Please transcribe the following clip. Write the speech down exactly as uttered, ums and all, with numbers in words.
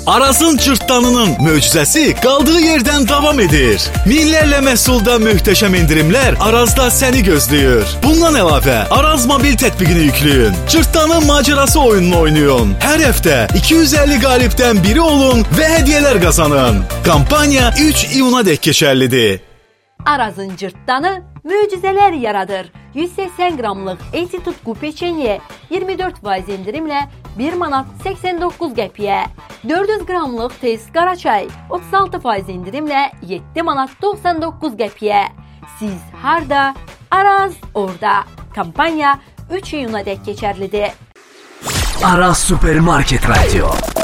Arazın cırtdanının möcüzəsi qaldığı yerdən davam edir. Minlərlə məhsulda möhtəşəm endirimlər Arazda səni gözləyir. Bundan əlavə Araz mobil tətbiqini yükləyin. Cırtdanın macerası oyununu oynayın. Hər həftə iki yüz əlli qalibdən biri olun və hədiyyələr qazanın. Kampaniya üç iyuna dək keçərlidir. Arazın cırtdanı möcüzələr yaradır. yüz səksən qramlıq Eti Tutku peçenye iyirmi dörd faiz endirimlə bir manat səksən doqquz qəpiyə. dörd yüz qramlıq tez qara çay otuz altı faiz endirimlə yeddi manat doxsan doqquz qəpiyə. Siz harda? Araz orada. Kampaniya üç iyuna dək keçərlidir. Araz Supermarket Radio.